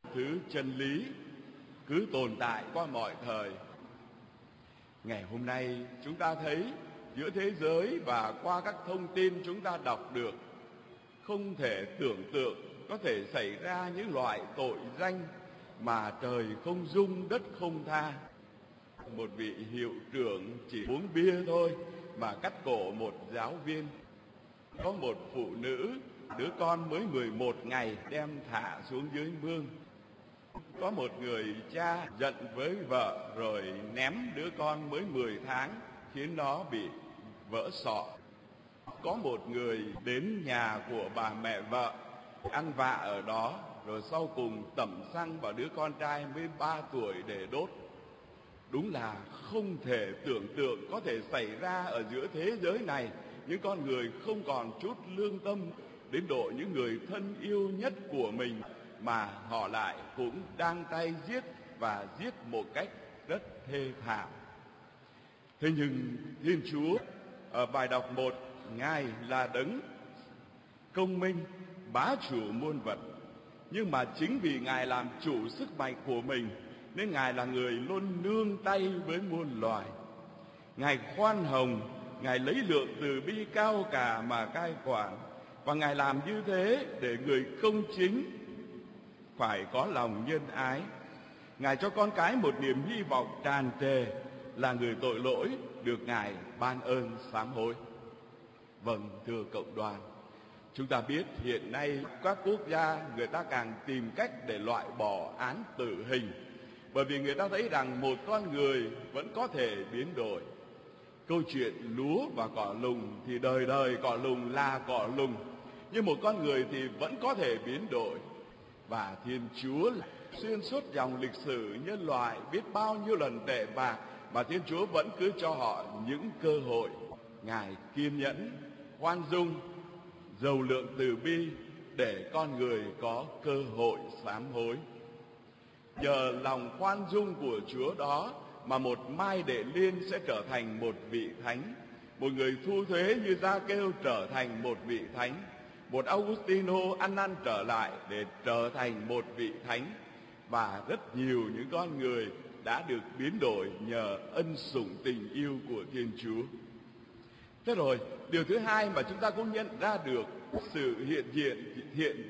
thứ chân lý cứ tồn tại qua mọi thời. Ngày hôm nay chúng ta thấy giữa thế giới và qua các thông tin chúng ta đọc được, không thể tưởng tượng có thể xảy ra những loại tội danh mà trời không dung đất không tha. Một vị hiệu trưởng chỉ uống bia thôi mà cắt cổ một giáo viên. Có một phụ nữ, đứa con mới 11 ngày đem thả xuống dưới mương. Có một người cha giận với vợ rồi ném đứa con mới 10 tháng khiến nó bị vỡ sọ. Có một người đến nhà của bà mẹ vợ ăn vạ ở đó, rồi sau cùng tẩm xăng vào đứa con trai mới 3 tuổi để đốt. Đúng là không thể tưởng tượng có thể xảy ra ở giữa thế giới này. Những con người không còn chút lương tâm, đến độ những người thân yêu nhất của mình mà họ lại cũng đang tay giết, và giết một cách rất thê thảm. Thế nhưng Thiên Chúa ở bài đọc 1, Ngài là đấng công minh, bá chủ muôn vật. Nhưng mà chính vì Ngài làm chủ sức mạnh của mình nên Ngài là người luôn nương tay với muôn loài. Ngài khoan hồng, Ngài lấy lượng từ bi cao cả mà cai quản. Và Ngài làm như thế để người công chính phải có lòng nhân ái. Ngài cho con cái một niềm hy vọng tràn trề là người tội lỗi được Ngài ban ơn sám hối. Vâng, thưa cộng đoàn, chúng ta biết hiện nay các quốc gia người ta càng tìm cách để loại bỏ án tử hình, bởi vì người ta thấy rằng một con người vẫn có thể biến đổi. Câu chuyện lúa và cỏ lùng thì đời đời cỏ lùng là cỏ lùng, nhưng một con người thì vẫn có thể biến đổi. Và Thiên Chúa xuyên suốt dòng lịch sử nhân loại biết bao nhiêu lần tệ bạc, mà Thiên Chúa vẫn cứ cho họ những cơ hội. Ngài kiên nhẫn, khoan dung, giàu lượng từ bi để con người có cơ hội sám hối. Nhờ lòng khoan dung của Chúa đó mà một Mai Đệ Liên sẽ trở thành một vị thánh, một người thu thuế như Gia-kêu trở thành một vị thánh, một Augustino ăn năn trở lại để trở thành một vị thánh, và rất nhiều những con người đã được biến đổi nhờ ân sủng tình yêu của Thiên Chúa. Thế rồi, điều thứ hai mà chúng ta cũng nhận ra được sự hiện